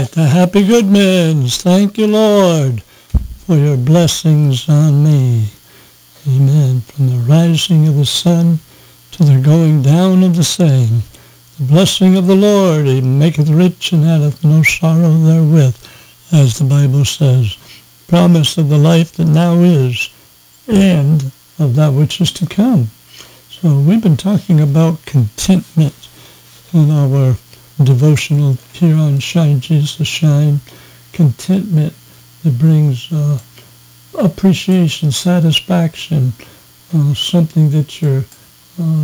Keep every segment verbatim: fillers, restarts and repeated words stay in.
Let the happy good man's thank you, Lord, for your blessings on me. Amen. From the rising of the sun to the going down of the same, the blessing of the Lord, he maketh rich and addeth no sorrow therewith, as the Bible says. Promise of the life that now is, and of that which is to come. So we've been talking about contentment in our devotional here on Shine Jesus Shine. Contentment that brings uh, appreciation, satisfaction, uh, something that you're uh,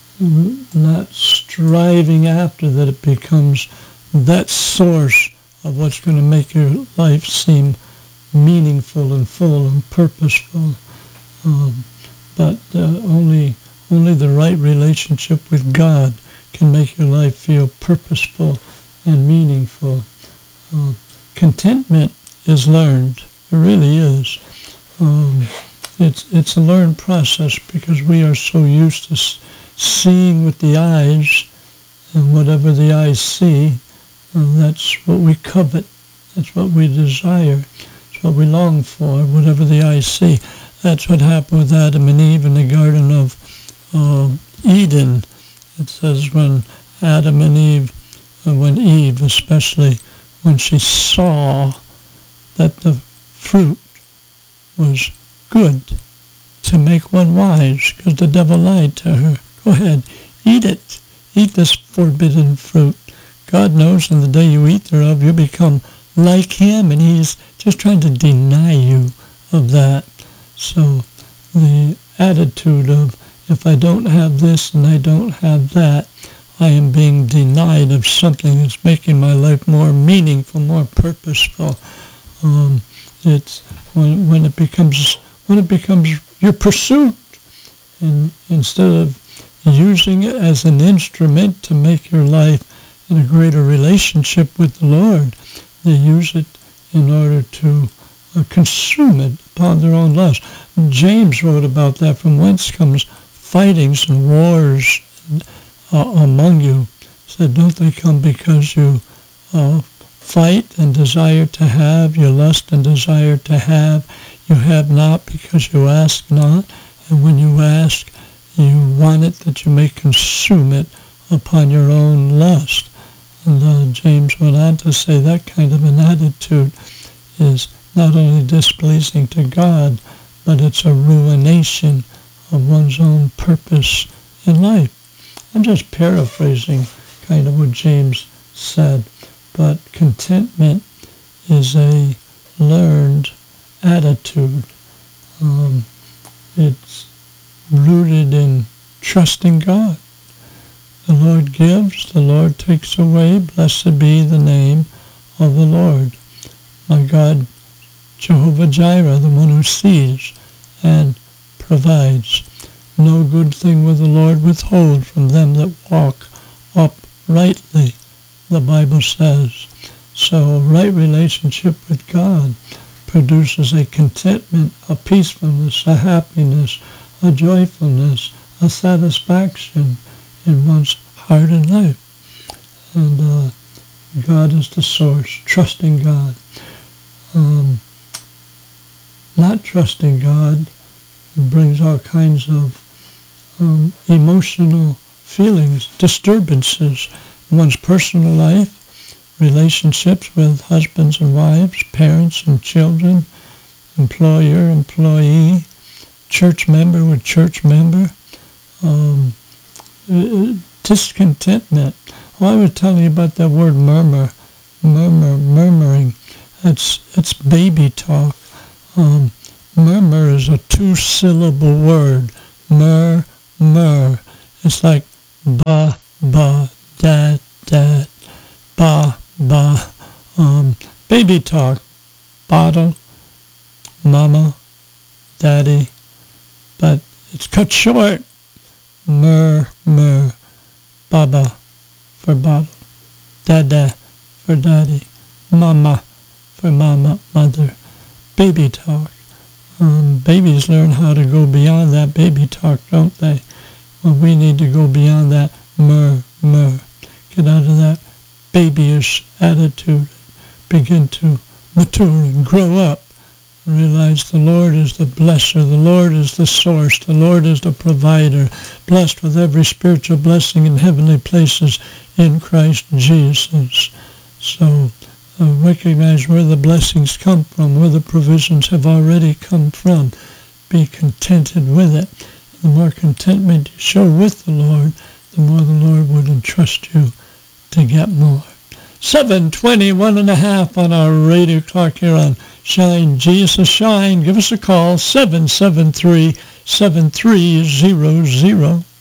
not striving after, that it becomes that source of what's going to make your life seem meaningful and full and purposeful. Um, but uh, only only the right relationship with God can make your life feel purposeful and meaningful. Uh, contentment is learned. It really is. Um, it's it's a learned process because we are so used to seeing with the eyes, and whatever the eyes see, uh, that's what we covet. That's what we desire. It's what we long for, whatever the eyes see. That's what happened with Adam and Eve in the Garden of uh, Eden. It says when Adam and Eve, uh, when Eve especially, when she saw that the fruit was good to make one wise, because the devil lied to her. Go ahead, eat it. Eat this forbidden fruit. God knows in the day you eat thereof, you become like him, and he's just trying to deny you of that. So the attitude of, if I don't have this and I don't have that, I am being denied of something that's making my life more meaningful, more purposeful. Um, it's when when it becomes when it becomes your pursuit, and instead of using it as an instrument to make your life in a greater relationship with the Lord, they use it in order to uh, consume it upon their own lust. James wrote about that. From whence comes fightings and wars uh, among you? He said, don't they come because you uh, fight and desire to have, you lust and desire to have, you have not because you ask not, and when you ask, you want it that you may consume it upon your own lust. And uh, James went on to say that kind of an attitude is not only displeasing to God, but it's a ruination of one's own purpose in life. I'm just paraphrasing kind of what James said, but contentment is a learned attitude. Um, it's rooted in trusting God. The Lord gives, the Lord takes away. Blessed be the name of the Lord. My God, Jehovah Jireh, the one who sees and provides. No good thing will the Lord withhold from them that walk uprightly, the Bible says. So a right relationship with God produces a contentment, a peacefulness, a happiness, a joyfulness, a satisfaction in one's heart and life. And uh, God is the source. Trusting God. Um, not trusting God brings all kinds of um, emotional feelings, disturbances in one's personal life, relationships with husbands and wives, parents and children, employer, employee, church member with church member, um, discontentment. Well, I was telling you about that word murmur, murmur, murmuring. It's, it's baby talk. Um, murmur is a two-syllable word. Mur, mur. It's like ba, ba, dad, dad, ba, ba. Um, baby talk. Bottle, mama, daddy. But it's cut short. Mur, mur. Baba for bottle. Dada for daddy. Mama for mama, mother. Baby talk. Um, babies learn how to go beyond that baby talk, don't they? Well, we need to go beyond that mur, mur. Get out of that babyish attitude. begin to mature and grow up. Realize the Lord is the blesser. The Lord is the source. The Lord is the provider. Blessed with every spiritual blessing in heavenly places in Christ Jesus. So uh, recognize where the blessings come from, where the provisions have already come from. Be contented with it. The more contentment you show with the Lord, the more the Lord would entrust you to get more. seven twenty-one and a half on our radio clock here on Shine Jesus Shine. Give us a call, seven seven three, seven three zero zero.